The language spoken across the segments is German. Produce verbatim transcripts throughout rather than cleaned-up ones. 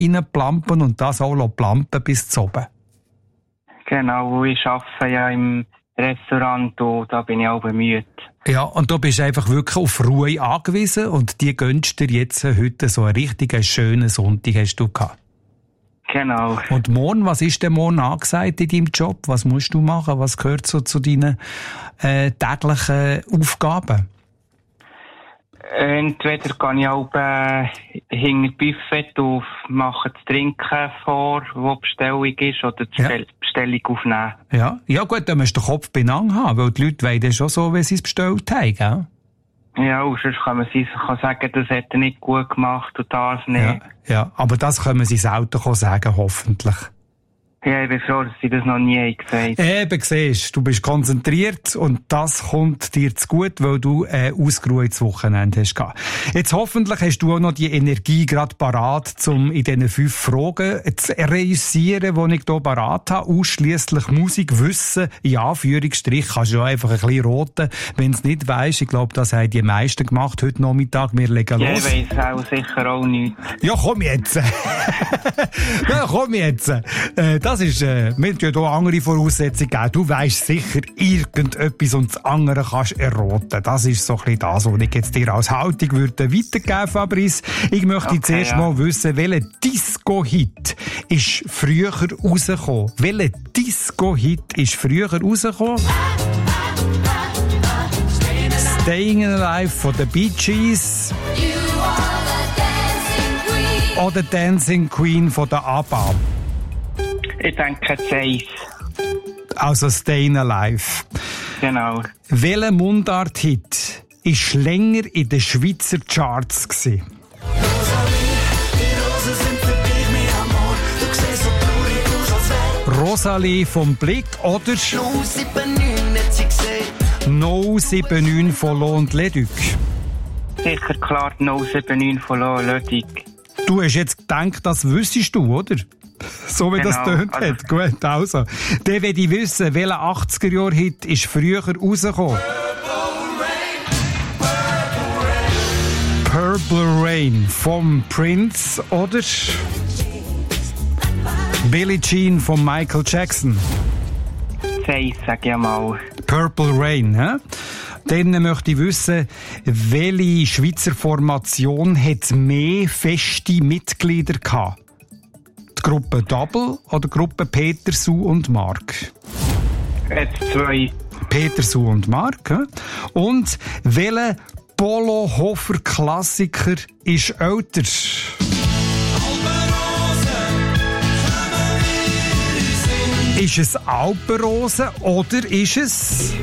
reinplampen und das auch plampen bis zu oben. Genau, ich arbeite ja im Restaurant und da bin ich auch bemüht. Ja, und du bist einfach wirklich auf Ruhe angewiesen und die gönnst dir jetzt heute so einen richtigen, schönen Sonntag hast du gehabt. Genau. Und morgen, was ist denn morgen angesagt in deinem Job? Was musst du machen? Was gehört so zu deinen äh, täglichen Aufgaben? Entweder gehe ich auch äh, hinter Buffet und mache das Trinken vor, wo die Bestellung ist, oder die ja. Bestellung aufnehmen. Ja, ja gut, dann musst du den Kopf benannt haben, weil die Leute wollen schon so, wie sie es bestellt haben, gell? Ja, und sonst kann man sie kann sagen, das hat er nicht gut gemacht und das nicht. Ja, ja, aber das können sie selten sagen, hoffentlich. Ja, ich bin froh, dass sie das noch nie gesagt haben. Eben, siehst, du bist konzentriert und das kommt dir zu gut, weil du ein ausgeruhtes Wochenende hast gehabt. Jetzt hoffentlich hast du auch noch die Energie gerade parat, um in diesen fünf Fragen zu realisieren, die ich hier parat habe. Ausschliesslich Musik, Wissen, in Anführungsstrich, kannst du auch einfach ein bisschen roten, wenn du es nicht weisst. Ich glaube, das haben die meisten gemacht heute Nachmittag. Wir legen ja, los. Ich weiss auch sicher auch nichts. Ja, komm jetzt. ja, komm jetzt. Äh, Das ist, äh, wir haben ja hier andere Voraussetzungen gegeben. Du weisst sicher irgendetwas und das andere kannst erraten. Das ist so ein bisschen das, was ich jetzt dir als Haltung würde weitergeben, Fabrice. Ich möchte okay, zuerst ja. mal wissen, welcher Disco-Hit ist früher rausgekommen? Welcher Disco-Hit ist früher rausgekommen? Staying Alive von den Bee Gees oder Dancing Queen von der ABBA? Ich denke, Seis. Also Staying Alive. Genau. Welcher Mundart-Hit war länger in den Schweizer Charts gewesen? Rosalie vom Blick oder No sieben neun von Lo und Leduc? Sicher klar No sieben neun von Lo und Leduc. Du hast jetzt gedacht, das wüsstest du, oder? So wie genau, das tönt also. Hat. Gut, also. Dann will ich wissen, welcher achtziger-Jahr-Hit ist früher rausgekommen? Purple Rain vom Prince oder Billie Jean von Michael Jackson? Sei, sag ich mal. Purple Rain, hä? Dann möchte ich wissen, welche Schweizer Formation hat mehr feste Mitglieder gehabt? Die Gruppe Double oder die Gruppe Peter, Sue und Mark? Jetzt zwei. Peter, Sue und Mark. He? Und welcher Polo-Hofer-Klassiker ist älter? Ist es Alpenrose oder ist es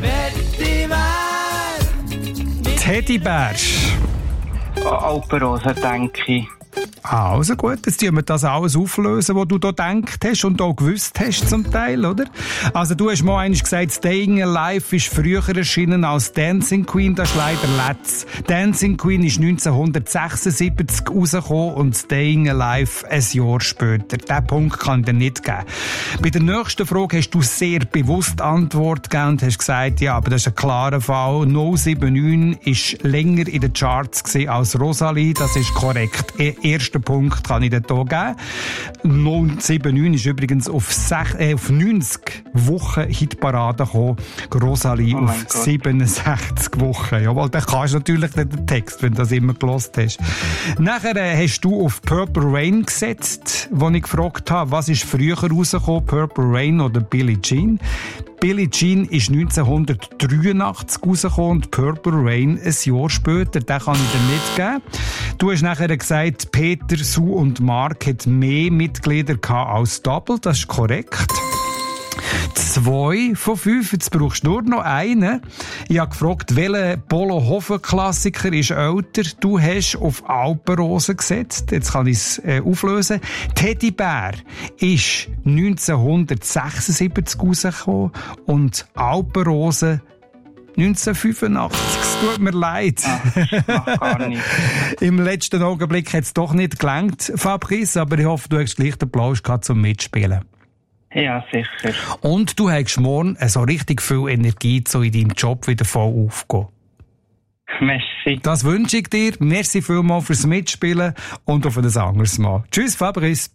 Teddybär? Alpenrose, denke ich. Also gut, jetzt tun wir das alles auflösen, was du da gedacht hast und auch gewusst hast zum Teil, oder? Also du hast mal einmal gesagt, Staying Alive ist früher erschienen als Dancing Queen, das ist leider letzt. Dancing Queen ist neunzehnhundertsechsundsiebzig rausgekommen und Staying Alive ein Jahr später. Diesen Punkt kann ich dir nicht geben. Bei der nächsten Frage hast du sehr bewusst Antwort gegeben und hast gesagt, ja, aber das ist ein klarer Fall. No sieben neun ist länger in den Charts gewesen als Rosalie, das ist korrekt. Ersten Punkt kann ich dir hier geben. No sieben neun ist übrigens auf, sech, äh, auf neunzig Wochen Hitparade gekommen. Rosalie oh auf Gott. siebenundsechzig Wochen. Jawohl, dann kannst du natürlich nicht den Text, wenn du das immer gelost hast. Nachher äh, hast du auf Purple Rain gesetzt, wo ich gefragt habe, was ist früher rausgekommen, Purple Rain oder Billie Jean? Billie Jean ist neunzehnhundertdreiundachtzig rausgekommen und Purple Rain ein Jahr später. Den kann ich dir nicht geben. Du hast nachher gesagt, Peter, Sue und Mark hat mehr Mitglieder gehabt als Double. Das ist korrekt. Zwei von fünf, jetzt brauchst du nur noch einen. Ich habe gefragt, welcher Polo-Hofer-Klassiker ist älter? Du hast auf Alpenrose gesetzt. Jetzt kann ich es äh, auflösen. Teddybär ist neunzehnhundertsechsundsiebzig rausgekommen und Alpenrose neunzehnhundertfünfundachtzig. Es tut mir leid. Ach, mach gar nicht. Im letzten Augenblick hat es doch nicht gelangt, Fabrice, aber ich hoffe, du hast gleich den Applaus gehabt zum Mitspielen. Ja, sicher. Und du hast morgen so richtig viel Energie, so in deinem Job wieder voll aufgehen. Merci. Das wünsche ich dir. Merci vielmals fürs Mitspielen und auf ein anderes Mal. Tschüss, Fabrice.